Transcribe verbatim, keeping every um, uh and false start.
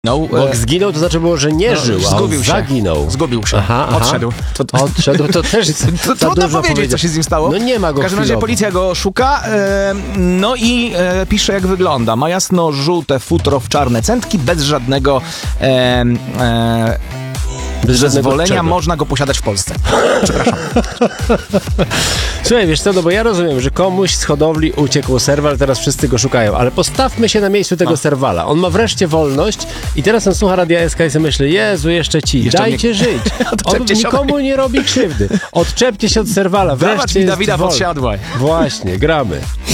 No, Bo jak zginął, to znaczy było, że nie no, żył, a zgubił on się. zaginął. Zgubił się. Aha, aha. Odszedł. To, to... Odszedł, to też To za trudno dużo powiedzieć, powiedzieć, co się z nim stało. No nie ma go W każdym razie chwilowo. policja go szuka, e, no i e, pisze, jak wygląda. Ma jasno-żółte futro w czarne centki, bez żadnego e, e, Bez żadnego zezwolenia. czego? Można go posiadać w Polsce. Przepraszam. Słuchaj, wiesz co, no bo ja rozumiem, że komuś z hodowli uciekł serwal, teraz wszyscy go szukają, ale postawmy się na miejscu tego No. serwala. On ma wreszcie wolność i teraz on słucha Radia S K i sobie myśli, Jezu, jeszcze ci, Jeszcze dajcie mnie- żyć. On Odczepcie się od- nikomu nie robi krzywdy. Odczepcie się od serwala, Dawać wreszcie mi jest Dawida wolny. podsiadłaj. Właśnie, gramy.